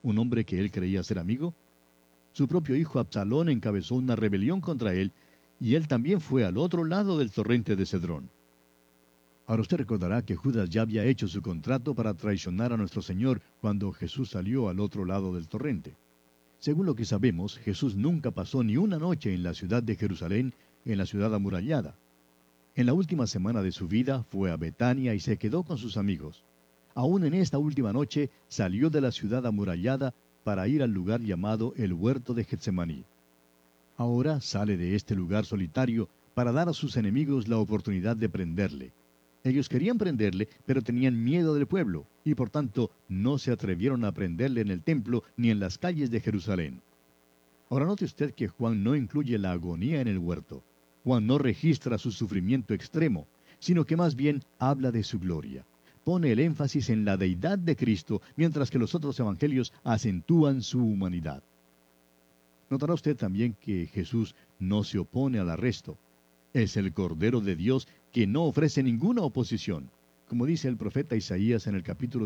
un hombre que él creía ser amigo? Su propio hijo Absalón encabezó una rebelión contra él, y él también fue al otro lado del torrente de Cedrón. Ahora usted recordará que Judas ya había hecho su contrato para traicionar a nuestro Señor cuando Jesús salió al otro lado del torrente. Según lo que sabemos, Jesús nunca pasó ni una noche en la ciudad de Jerusalén, en la ciudad amurallada. En la última semana de su vida fue a Betania y se quedó con sus amigos. Aún en esta última noche salió de la ciudad amurallada para ir al lugar llamado el huerto de Getsemaní. Ahora sale de este lugar solitario para dar a sus enemigos la oportunidad de prenderle. Ellos querían prenderle, pero tenían miedo del pueblo, y por tanto no se atrevieron a prenderle en el templo ni en las calles de Jerusalén. Ahora note usted que Juan no incluye la agonía en el huerto. Juan no registra su sufrimiento extremo, sino que más bien habla de su gloria. Pone el énfasis en la deidad de Cristo, mientras que los otros evangelios acentúan su humanidad. Notará usted también que Jesús no se opone al arresto. Es el Cordero de Dios que no ofrece ninguna oposición. Como dice el profeta Isaías en el capítulo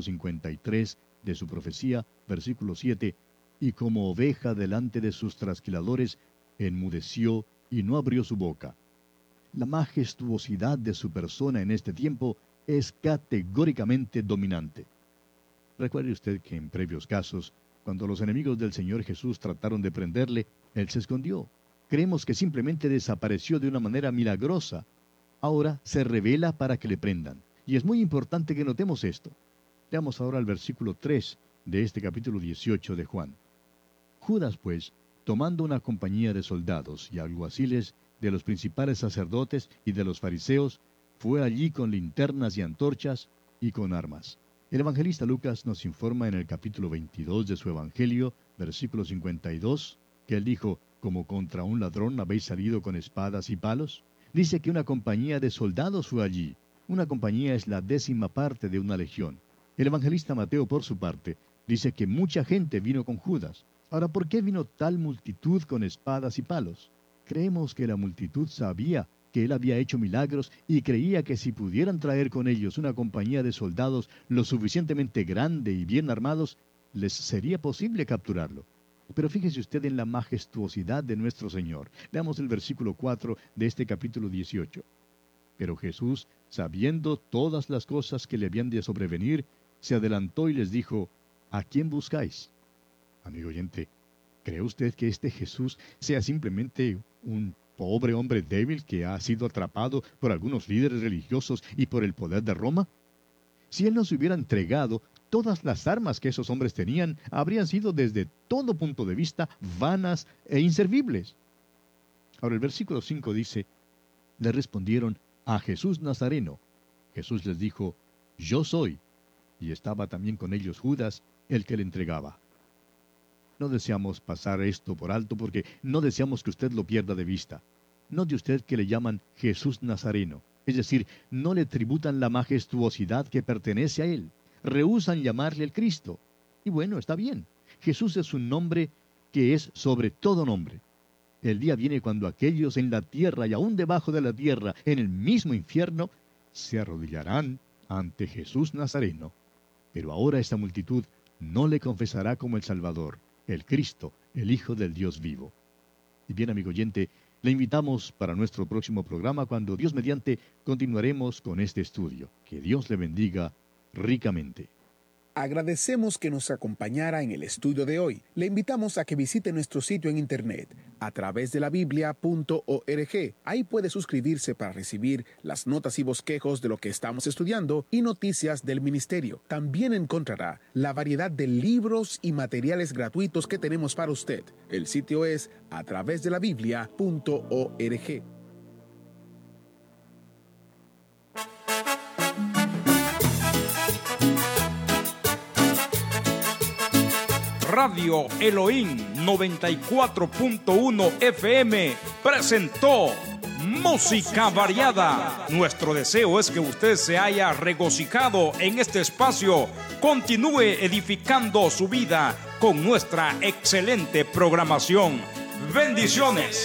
53 de su profecía, versículo 7, y como oveja delante de sus trasquiladores, enmudeció y no abrió su boca. La majestuosidad de su persona en este tiempo es categóricamente dominante. Recuerde usted que en previos casos, cuando los enemigos del Señor Jesús trataron de prenderle, Él se escondió. Creemos que simplemente desapareció de una manera milagrosa. Ahora se revela para que le prendan. Y es muy importante que notemos esto. Leamos ahora el versículo 3 de este capítulo 18 de Juan. Judas, pues, tomando una compañía de soldados y alguaciles de los principales sacerdotes y de los fariseos, fue allí con linternas y antorchas y con armas. El evangelista Lucas nos informa en el capítulo 22 de su evangelio, versículo 52, que él dijo, ¿como contra un ladrón habéis salido con espadas y palos? Dice que una compañía de soldados fue allí. Una compañía es la 10ª parte de una legión. El evangelista Mateo, por su parte, dice que mucha gente vino con Judas. Ahora, ¿por qué vino tal multitud con espadas y palos? Creemos que la multitud sabía que él había hecho milagros y creía que si pudieran traer con ellos una compañía de soldados lo suficientemente grande y bien armados, les sería posible capturarlo. Pero fíjese usted en la majestuosidad de nuestro Señor. Leamos el versículo 4 de este capítulo 18. Pero Jesús, sabiendo todas las cosas que le habían de sobrevenir, se adelantó y les dijo, ¿a quién buscáis? Amigo oyente, ¿cree usted que este Jesús sea simplemente un pobre hombre débil que ha sido atrapado por algunos líderes religiosos y por el poder de Roma? Si él nos hubiera entregado, todas las armas que esos hombres tenían habrían sido desde todo punto de vista vanas e inservibles. Ahora el versículo 5 dice, le respondieron, a Jesús Nazareno. Jesús les dijo, yo soy. Y estaba también con ellos Judas, el que le entregaba. No deseamos pasar esto por alto porque no deseamos que usted lo pierda de vista. Note usted que le llaman Jesús Nazareno, es decir, no le tributan la majestuosidad que pertenece a él. Rehúsan llamarle el Cristo. Y bueno, está bien. Jesús es un nombre que es sobre todo nombre. El día viene cuando aquellos en la tierra y aún debajo de la tierra, en el mismo infierno, se arrodillarán ante Jesús Nazareno. Pero ahora esta multitud no le confesará como el Salvador, el Cristo, el Hijo del Dios vivo. Y bien, amigo oyente, le invitamos para nuestro próximo programa cuando Dios mediante continuaremos con este estudio. Que Dios le bendiga ricamente. Agradecemos que nos acompañara en el estudio de hoy. Le invitamos a que visite nuestro sitio en internet a través de la biblia.org. Ahí puede suscribirse para recibir las notas y bosquejos de lo que estamos estudiando y noticias del ministerio. También encontrará la variedad de libros y materiales gratuitos que tenemos para usted. El sitio es a través de la biblia.org. Radio Elohim 94.1 FM presentó Música Variada. Nuestro deseo es que usted se haya regocijado en este espacio. Continúe edificando su vida con nuestra excelente programación. Bendiciones.